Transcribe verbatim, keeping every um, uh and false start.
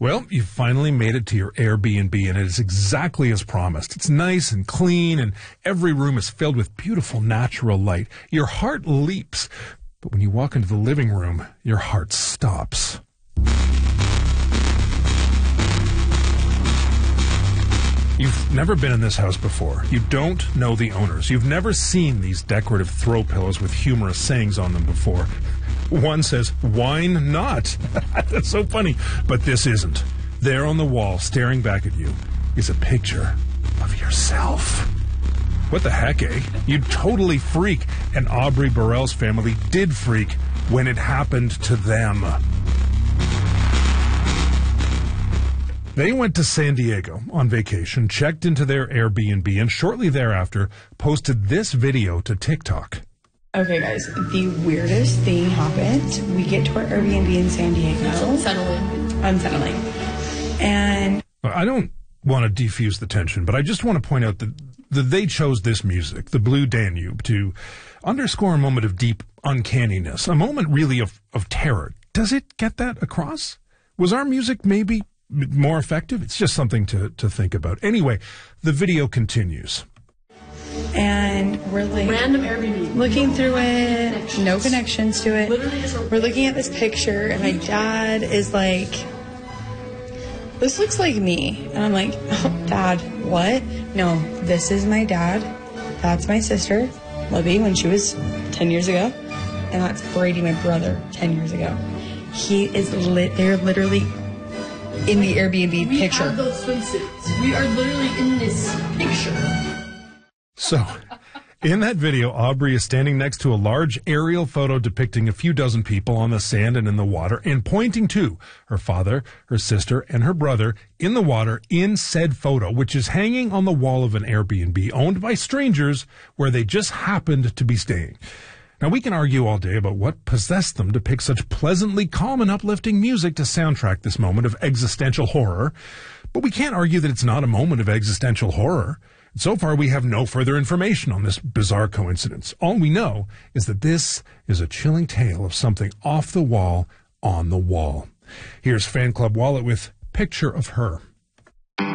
Well, you finally made it to your Airbnb, and it is exactly as promised. It's nice and clean, and every room is filled with beautiful natural light. Your heart leaps, but when you walk into the living room, your heart stops. You've never been in this house before. You don't know the owners. You've never seen these decorative throw pillows with humorous sayings on them before. One says, "Wine not." That's so funny. But this isn't. There on the wall, staring back at you, is a picture of yourself. What the heck, eh? You'd totally freak. And Aubrey Burrell's family did freak when it happened to them. They went to San Diego on vacation, checked into their Airbnb, and shortly thereafter posted this video to TikTok. Okay, guys, the weirdest thing happened. We get to our Airbnb in San Diego. It's unsettling. Unsettling. And I don't want to defuse the tension, but I just want to point out that, that they chose this music, the Blue Danube, to underscore a moment of deep uncanniness, a moment really of, of terror. Does it get that across? Was our music maybe more effective? It's just something to, to think about. Anyway, the video continues. And we're like Random Airbnb. looking through No it, connections. no connections to it. Literally just a- We're looking at this picture, and my dad is like, "This looks like me." And I'm like, "Oh, Dad, what?" "No, this is my dad. That's my sister, Libby, when she was ten years ago. And that's Brady, my brother, ten years ago." He is lit. They're literally in the Airbnb we picture. have those swimsuits. We are literally in this picture. So, in that video, Aubrey is standing next to a large aerial photo depicting a few dozen people on the sand and in the water, and pointing to her father, her sister, and her brother in the water in said photo, which is hanging on the wall of an Airbnb owned by strangers where they just happened to be staying. Now, we can argue all day about what possessed them to pick such pleasantly calm and uplifting music to soundtrack this moment of existential horror, but we can't argue that it's not a moment of existential horror. So far, we have no further information on this bizarre coincidence. All we know is that this is a chilling tale of something off the wall on the wall. Here's Fan Club Wallet with Picture of Her.